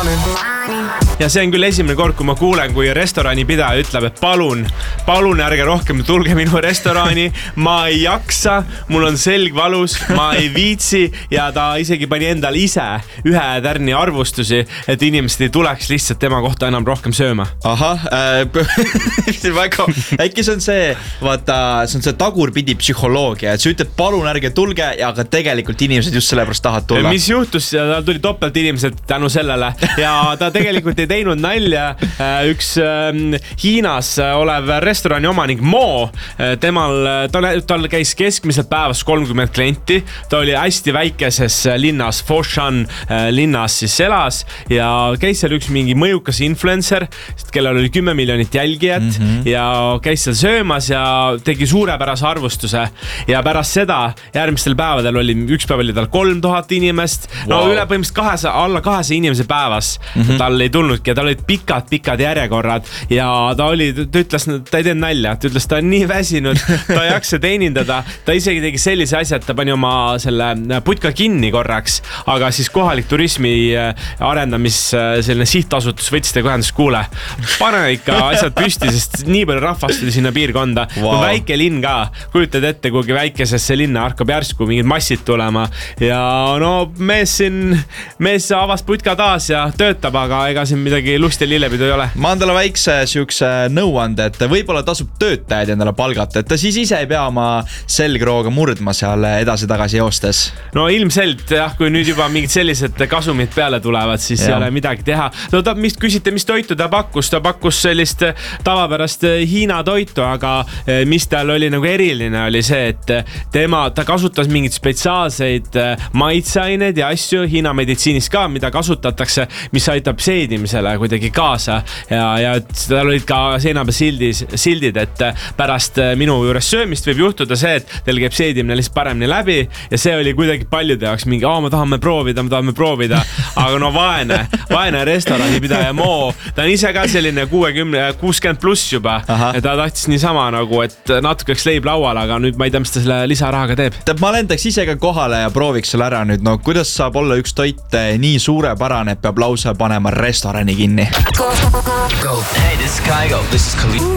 Ja see on küll esimene kord, kui ma kuulen, kui restorani pidaja ütleb, et palun ärge rohkem tulge minu restorani, ma ei jaksa, mul on selg valus, ma ei viitsi ja ta isegi pani endale ise ühe tärni arvustusi, et inimesed ei tuleks lihtsalt tema kohta enam rohkem sööma. Ahah, väga, äkki see on see, vaata, see on see tagurpidi psühholoogia, et sa ütled palun ärge tulge, aga tegelikult inimesed just sellepärast tahavad tulla. Mis juhtus? Tal tuli topelt inimesed tänu sellele ja ta tegelikult ei teinud nalja. Üks Hiinas olev restorani omanik Mo, tal käis keskmiselt päevas 30 klienti. Ta oli hästi väikeses linnas, Foshan linnas siis elas ja käis seal üks mingi mõjukas influencer, kellel oli 10 miljonit jälgijat ja käis seal söömas ja tegi suurepärase arvustuse ja pärast seda järgmistel päevadel üks päev oli tal 3000 inimest, no üle põhimõtteliselt alla 200 inimese päevas tal ei tulnudki ja tal olid pikad järjekorrad ja ta ütles, ta ei teinud nalja, ta ütles, ta on nii väsinud, ta ei jaksa teenindada, ta isegi tegi sellise asja, et ta pani oma selle putka kinni korraks, aga siis kohalik turismi arendamis selline sihtasutus võttis ta kohendus, kuule, pane ikka asjad püsti, sest nii palju rahvast oli sinna piirkonda, väike linn ka, kujutad ette, kuigi väikesesse linna hakkab järsku mingid massid tulema ja no mees avas putka taas ja töötab, aga ega siin midagi lust ja lillepidu ei ole. Ma on talle väikse siukse nõuande, et võibolla tasub töötajaid endale palgata, et ta siis ise ei pea oma selgrooga murdma seal edasi-tagasi joostes. No ilmselt jah, kui nüüd juba mingid sellised kasumid peale tulevad, siis ei ole midagi teha. No küsite, mis toitu ta pakkus sellist tavapärast Hiina toitu, aga mis tal oli nagu eriline oli see, et ta kasutas mingid spetsiaalseid maitseaineid ja asju Hiina meditsiinis ka, mida kasutatakse, mis aitab seedimisele kuidagi kaasa ja tal olid ka seina peal sildid, et pärast minu juures söömist võib juhtuda see, et teil käib seedimine lihtsalt paremini läbi ja see oli kuidagi paljude jaoks mingi, me tahame proovida, aga no vaene restoranipidaja Mo, ta on ise ka selline 60 pluss juba ja ta tahtis niisama nagu, et natukeks leib laual, aga nüüd ma ei tea, mis ta selle lisarahaga teeb. Ma lendaks ise ka kohale ja prooviks selle ära nüüd, no kuidas saab olla üks toit nii suurepärane, et peab lausa panema restorani kinni. Go. Hey, this is Kygo. This is Khalid.